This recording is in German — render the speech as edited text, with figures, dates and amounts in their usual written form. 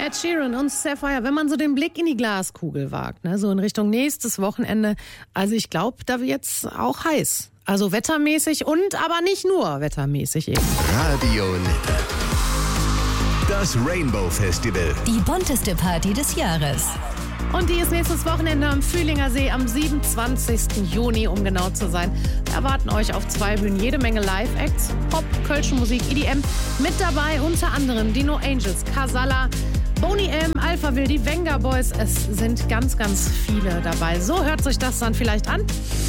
Ed Sheeran und Sapphire, wenn man so den Blick in die Glaskugel wagt, ne, so in Richtung nächstes Wochenende, also ich glaube, da wird's auch heiß. Also wettermäßig und aber nicht nur wettermäßig eben. Radio Nette. Das Rainbow Festival. Die bunteste Party des Jahres. Und die ist nächstes Wochenende am Fühlinger See am 27. Juni, um genau zu sein. Wir erwarten euch auf 2 Bühnen jede Menge Live-Acts, Pop, kölsche Musik, EDM. Mit dabei unter anderem die No Angels, Casalla, Boney M, Alphaville, die Venga Boys. Es sind ganz, ganz viele dabei. So hört sich das dann vielleicht an.